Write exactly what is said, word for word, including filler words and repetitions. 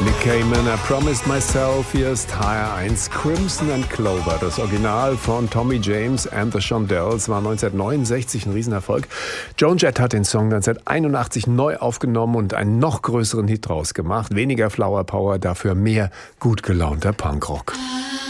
Nick Cayman, I Promised Myself, hier ist H R eins Crimson and Clover. Das Original von Tommy James and the Shondells war neunzehnhundertneunundsechzig ein Riesenerfolg. Joan Jett hat den Song neunzehnhunderteinundachtzig neu aufgenommen und einen noch größeren Hit draus gemacht. Weniger Flower Power, dafür mehr gut gelaunter Punkrock.